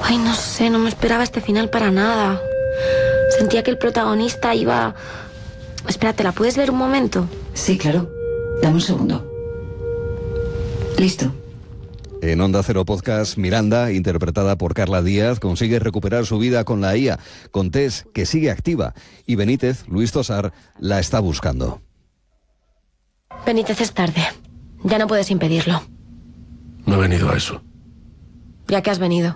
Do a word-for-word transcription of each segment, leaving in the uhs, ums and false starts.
Ay, no sé, no me esperaba este final para nada. Sentía que el protagonista iba... Espérate, ¿la puedes leer un momento? Sí, claro. Dame un segundo. Listo. En Onda Cero Podcast, Miranda, interpretada por Carla Díaz, consigue recuperar su vida con la I A, con Tess, que sigue activa, y Benítez, Luis Tosar, la está buscando. Benítez, es tarde. Ya no puedes impedirlo. No he venido a eso. ¿Ya que has venido?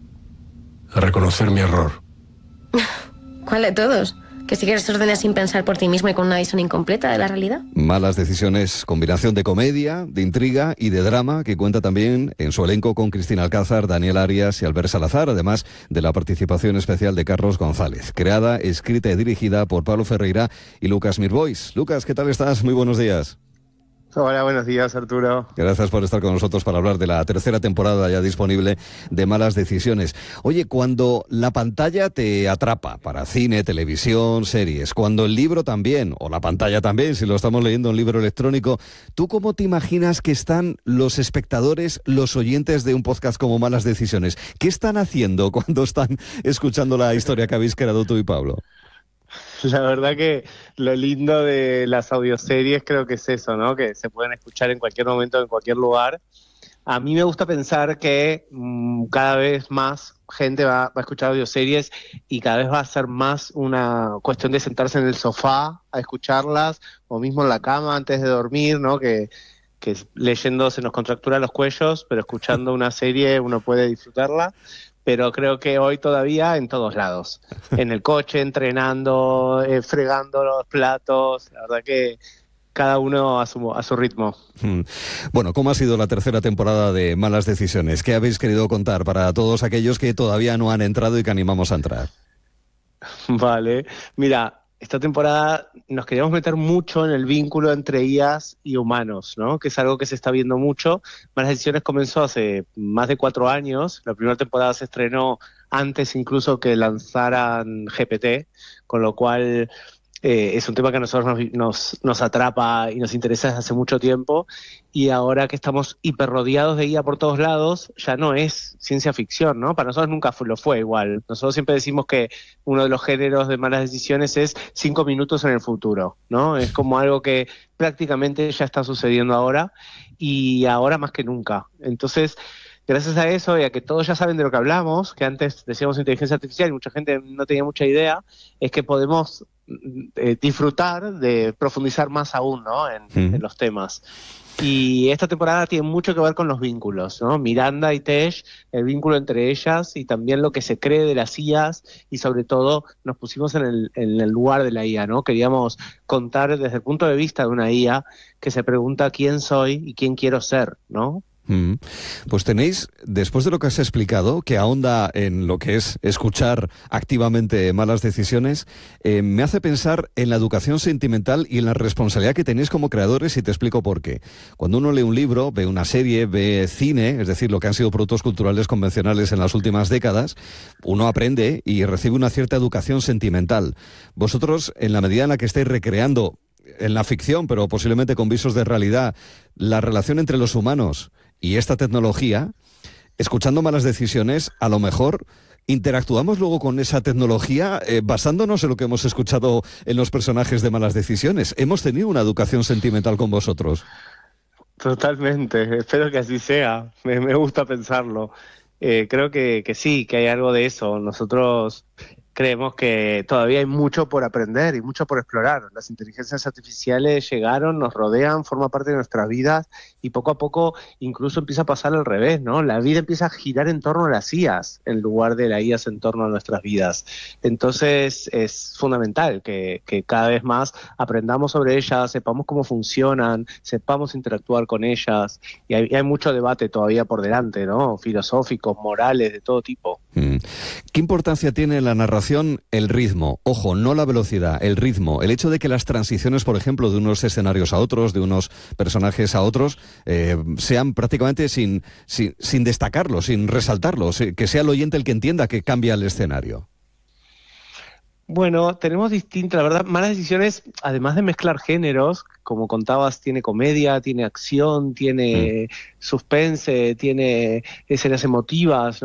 A reconocer mi error. ¿Cuál de todos? ¿Que sigues órdenes sin pensar por ti mismo y con una visión incompleta de la realidad? Malas Decisiones, combinación de comedia, de intriga y de drama, que cuenta también en su elenco con Cristina Alcázar, Daniel Arias y Albert Salazar, además de la participación especial de Carlos González. Creada, escrita y dirigida por Pablo Ferreira y Lucas Mirbois. Lucas, ¿qué tal estás? Muy buenos días. Hola, buenos días, Arturo. Gracias por estar con nosotros para hablar de la tercera temporada ya disponible de Malas Decisiones. Oye, cuando la pantalla te atrapa para cine, televisión, series, cuando el libro también, o la pantalla también, si lo estamos leyendo en libro electrónico, ¿tú cómo te imaginas que están los espectadores, los oyentes de un podcast como Malas Decisiones? ¿Qué están haciendo cuando están escuchando la historia que habéis creado tú y Pablo? La verdad que lo lindo de las audioseries creo que es eso, ¿no? Que se pueden escuchar en cualquier momento, en cualquier lugar. A mí me gusta pensar que mmm, cada vez más gente va, va a escuchar audioseries y cada vez va a ser más una cuestión de sentarse en el sofá a escucharlas, o mismo en la cama antes de dormir, ¿no? Que, que leyendo se nos contractura los cuellos, pero escuchando una serie uno puede disfrutarla. Pero creo que hoy todavía en todos lados, en el coche, entrenando, eh, fregando los platos, la verdad que cada uno a su, a su ritmo. Hmm. Bueno, ¿cómo ha sido la tercera temporada de Malas Decisiones? ¿Qué habéis querido contar para todos aquellos que todavía no han entrado y que animamos a entrar? Vale, mira, esta temporada nos queríamos meter mucho en el vínculo entre I As y humanos, ¿no? Que es algo que se está viendo mucho. Malas Decisiones comenzó hace más de cuatro años. La primera temporada se estrenó antes incluso que lanzaran G P T, con lo cual eh, es un tema que a nosotros nos, nos, nos atrapa y nos interesa desde hace mucho tiempo. Y ahora que estamos hiper rodeados de I A por todos lados, ya no es ciencia ficción, ¿no? Para nosotros nunca fue, lo fue igual. Nosotros siempre decimos que uno de los géneros de Malas Decisiones es cinco minutos en el futuro, ¿no? Es como algo que prácticamente ya está sucediendo ahora, y ahora más que nunca. Entonces, gracias a eso y a que todos ya saben de lo que hablamos, que antes decíamos inteligencia artificial y mucha gente no tenía mucha idea, es que podemos eh, disfrutar de profundizar más aún, ¿no? en, mm. en los temas. Y esta temporada tiene mucho que ver con los vínculos, ¿no? Miranda y Tesh, el vínculo entre ellas y también lo que se cree de las I As, y sobre todo nos pusimos en el, en el lugar de la I A, ¿no? Queríamos contar desde el punto de vista de una I A que se pregunta quién soy y quién quiero ser, ¿no? Mm. Pues tenéis, después de lo que has explicado, que ahonda en lo que es escuchar activamente Malas Decisiones, eh, me hace pensar en la educación sentimental y en la responsabilidad que tenéis como creadores, y te explico por qué. Cuando uno lee un libro, ve una serie, ve cine, es decir, lo que han sido productos culturales convencionales en las últimas décadas, uno aprende y recibe una cierta educación sentimental. Vosotros, en la medida en la que estáis recreando en la ficción, pero posiblemente con visos de realidad, la relación entre los humanos y esta tecnología, escuchando Malas Decisiones, a lo mejor interactuamos luego con esa tecnología eh, basándonos en lo que hemos escuchado en los personajes de Malas Decisiones. ¿Hemos tenido una educación sentimental con vosotros? Totalmente, espero que así sea, me, me gusta pensarlo. Eh, creo que, que sí, que hay algo de eso. Nosotros creemos que todavía hay mucho por aprender y mucho por explorar. Las inteligencias artificiales llegaron, nos rodean, forman parte de nuestras vidas, y poco a poco incluso empieza a pasar al revés, ¿no? La vida empieza a girar en torno a las I As en lugar de las I As en torno a nuestras vidas. Entonces es fundamental que, que cada vez más aprendamos sobre ellas, sepamos cómo funcionan, sepamos interactuar con ellas, y hay, y hay mucho debate todavía por delante, ¿no? Filosóficos, morales, de todo tipo. Mm. ¿Qué importancia tiene la narración el ritmo? Ojo, no la velocidad, el ritmo. El hecho de que las transiciones, por ejemplo, de unos escenarios a otros, de unos personajes a otros, eh, sean prácticamente sin, sin, sin destacarlos, sin resaltarlos, que sea el oyente el que entienda que cambia el escenario. Bueno, tenemos distintas, la verdad, Malas Decisiones, además de mezclar géneros, como contabas, tiene comedia, tiene acción, tiene mm. suspense, tiene escenas emotivas, ¿no?